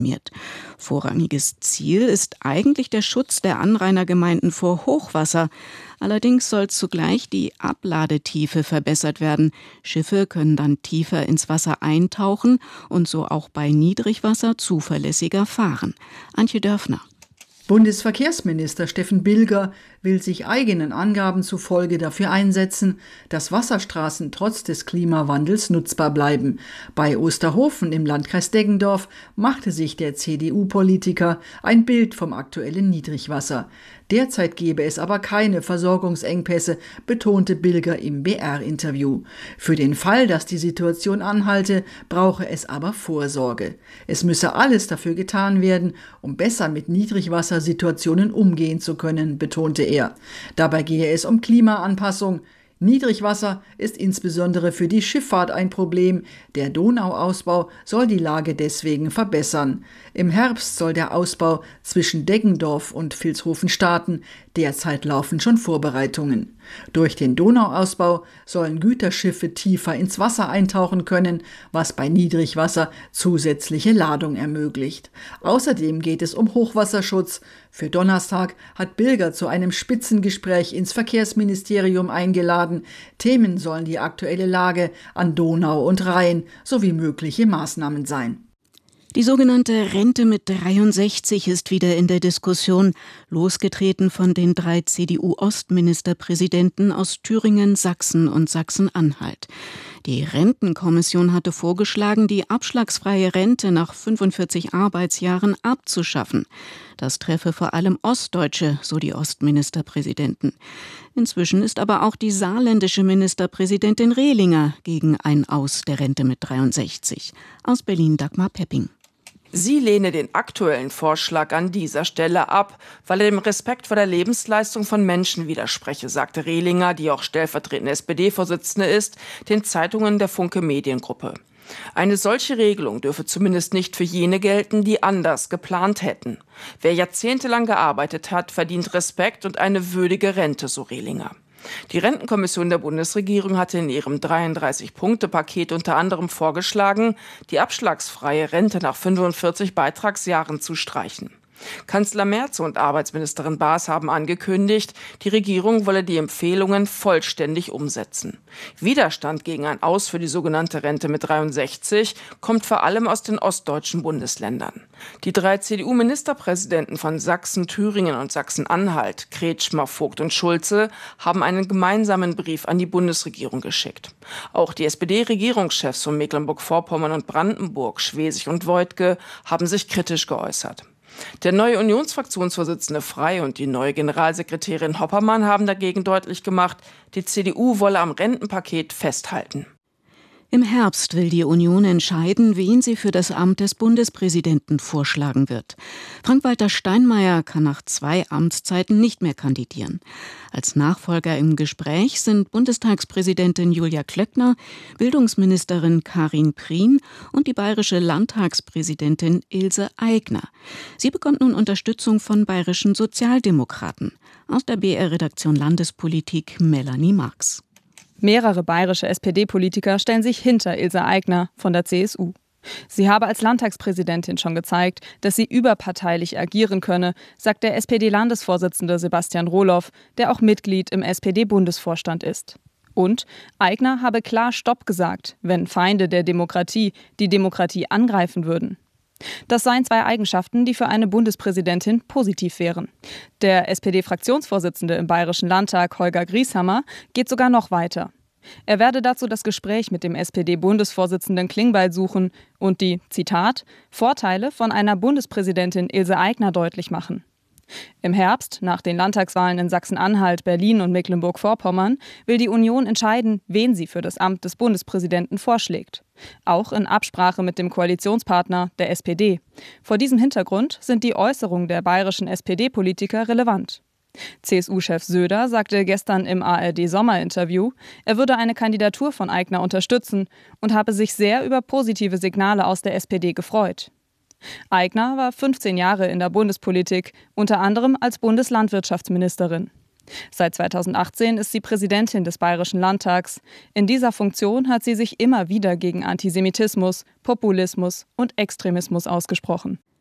Vorrangiges Ziel ist eigentlich der Schutz der Anrainergemeinden vor Hochwasser. Allerdings soll zugleich die Abladetiefe verbessert werden. Schiffe können dann tiefer ins Wasser eintauchen und so auch bei Niedrigwasser zuverlässiger fahren. Antje Dörfner. Bundesverkehrsminister Steffen Bilger will sich eigenen Angaben zufolge dafür einsetzen, dass Wasserstraßen trotz des Klimawandels nutzbar bleiben. Bei Osterhofen im Landkreis Deggendorf machte sich der CDU-Politiker ein Bild vom aktuellen Niedrigwasser. Derzeit gebe es aber keine Versorgungsengpässe, betonte Bilger im BR-Interview. Für den Fall, dass die Situation anhalte, brauche es aber Vorsorge. Es müsse alles dafür getan werden, um besser mit Niedrigwassersituationen umgehen zu können, betonte er. Dabei gehe es um Klimaanpassung. Niedrigwasser ist insbesondere für die Schifffahrt ein Problem. Der Donauausbau soll die Lage deswegen verbessern. Im Herbst soll der Ausbau zwischen Deggendorf und Vilshofen starten. Derzeit laufen schon Vorbereitungen. Durch den Donauausbau sollen Güterschiffe tiefer ins Wasser eintauchen können, was bei Niedrigwasser zusätzliche Ladung ermöglicht. Außerdem geht es um Hochwasserschutz. Für Donnerstag hat Bilger zu einem Spitzengespräch ins Verkehrsministerium eingeladen. Themen sollen die aktuelle Lage an Donau und Rhein sowie mögliche Maßnahmen sein. Die sogenannte Rente mit 63 ist wieder in der Diskussion, losgetreten von den 3 CDU-Ostministerpräsidenten aus Thüringen, Sachsen und Sachsen-Anhalt. Die Rentenkommission hatte vorgeschlagen, die abschlagsfreie Rente nach 45 Arbeitsjahren abzuschaffen. Das treffe vor allem Ostdeutsche, so die Ostministerpräsidenten. Inzwischen ist aber auch die saarländische Ministerpräsidentin Rehlinger gegen ein Aus der Rente mit 63. Aus Berlin Dagmar Pepping. Sie lehne den aktuellen Vorschlag an dieser Stelle ab, weil er dem Respekt vor der Lebensleistung von Menschen widerspreche, sagte Rehlinger, die auch stellvertretende SPD-Vorsitzende ist, den Zeitungen der Funke Mediengruppe. Eine solche Regelung dürfe zumindest nicht für jene gelten, die anders geplant hätten. Wer jahrzehntelang gearbeitet hat, verdient Respekt und eine würdige Rente, so Rehlinger. Die Rentenkommission der Bundesregierung hatte in ihrem 33-Punkte-Paket unter anderem vorgeschlagen, die abschlagsfreie Rente nach 45 Beitragsjahren zu streichen. Kanzler Merz und Arbeitsministerin Baas haben angekündigt, die Regierung wolle die Empfehlungen vollständig umsetzen. Widerstand gegen ein Aus für die sogenannte Rente mit 63 kommt vor allem aus den ostdeutschen Bundesländern. Die 3 CDU-Ministerpräsidenten von Sachsen, Thüringen und Sachsen-Anhalt, Kretschmer, Vogt und Schulze, haben einen gemeinsamen Brief an die Bundesregierung geschickt. Auch die SPD-Regierungschefs von Mecklenburg-Vorpommern und Brandenburg, Schwesig und Woidke, haben sich kritisch geäußert. Der neue Unionsfraktionsvorsitzende Frey und die neue Generalsekretärin Hoppermann haben dagegen deutlich gemacht, die CDU wolle am Rentenpaket festhalten. Im Herbst will die Union entscheiden, wen sie für das Amt des Bundespräsidenten vorschlagen wird. Frank-Walter Steinmeier kann nach 2 Amtszeiten nicht mehr kandidieren. Als Nachfolger im Gespräch sind Bundestagspräsidentin Julia Klöckner, Bildungsministerin Karin Prien und die bayerische Landtagspräsidentin Ilse Aigner. Sie bekommt nun Unterstützung von bayerischen Sozialdemokraten. Aus der BR-Redaktion Landespolitik Melanie Marx. Mehrere bayerische SPD-Politiker stellen sich hinter Ilse Aigner von der CSU. Sie habe als Landtagspräsidentin schon gezeigt, dass sie überparteilich agieren könne, sagt der SPD-Landesvorsitzende Sebastian Rohloff, der auch Mitglied im SPD-Bundesvorstand ist. Und Aigner habe klar Stopp gesagt, wenn Feinde der Demokratie die Demokratie angreifen würden. Das seien 2 Eigenschaften, die für eine Bundespräsidentin positiv wären. Der SPD-Fraktionsvorsitzende im Bayerischen Landtag, Holger Grieshammer, geht sogar noch weiter. Er werde dazu das Gespräch mit dem SPD-Bundesvorsitzenden Klingbeil suchen und die, Zitat, Vorteile von einer Bundespräsidentin Ilse Aigner deutlich machen. Im Herbst, nach den Landtagswahlen in Sachsen-Anhalt, Berlin und Mecklenburg-Vorpommern, will die Union entscheiden, wen sie für das Amt des Bundespräsidenten vorschlägt. Auch in Absprache mit dem Koalitionspartner, der SPD. Vor diesem Hintergrund sind die Äußerungen der bayerischen SPD-Politiker relevant. CSU-Chef Söder sagte gestern im ARD-Sommerinterview, er würde eine Kandidatur von Aigner unterstützen und habe sich sehr über positive Signale aus der SPD gefreut. Aigner war 15 Jahre in der Bundespolitik, unter anderem als Bundeslandwirtschaftsministerin. Seit 2018 ist sie Präsidentin des Bayerischen Landtags. In dieser Funktion hat sie sich immer wieder gegen Antisemitismus, Populismus und Extremismus ausgesprochen.